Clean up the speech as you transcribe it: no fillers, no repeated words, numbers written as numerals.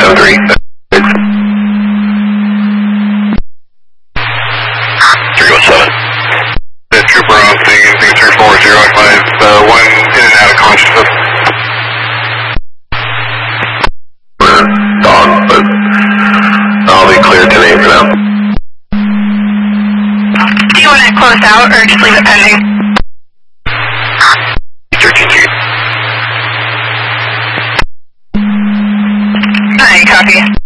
3. The trooper on thing is 3405, 1 in and out of consciousness. Dog, but I'll be clear today for now. Do you want it close out or just leave it pending? 13G. Alright, copy.